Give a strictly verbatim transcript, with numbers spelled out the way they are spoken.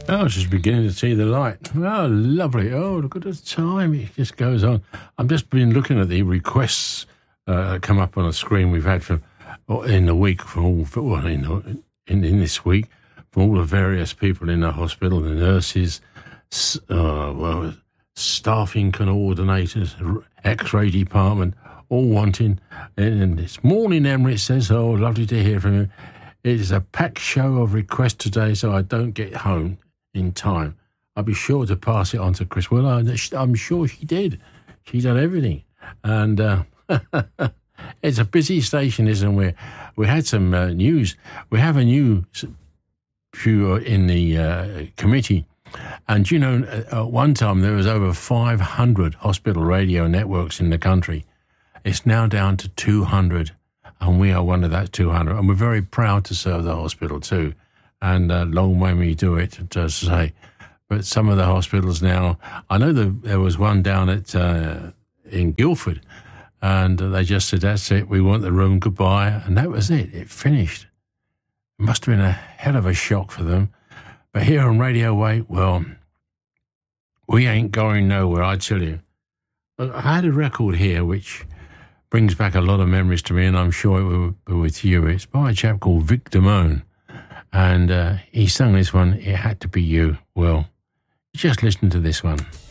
Oh, it's just beginning to see the light. Oh, lovely. Oh, look at the time. It just goes on. I've just been looking at the requests uh, that come up on the screen we've had from in the week from all well, in, in in this week from all the various people in the hospital, the nurses, uh, well, staffing coordinators, X-ray department, all wanting. And this morning, Emirates says, "Oh, lovely to hear from you. It is a packed show of requests today, so I don't get home in time. I'll be sure to pass it on to Chris." Well, I, I'm sure she did. She done everything. And uh, it's a busy station, isn't it? We had some uh, news. We have a new few in the uh, committee. And, you know, at one time there was over five hundred hospital radio networks in the country. It's now down to two hundred. And we are one of that two hundred. And we're very proud to serve the hospital too. And uh, long may we do it, to say. But some of the hospitals now, I know the, there was one down at uh, in Guildford, and they just said, "That's it, we want the room, goodbye." And that was it, it finished. It must have been a hell of a shock for them. But here on Radio Way, well, we ain't going nowhere, I tell you. I had a record here which brings back a lot of memories to me, and I'm sure it will be with you. It's by a chap called Vic Damone. And uh, he sung this one, "It Had to Be You." Well, just listen to this one.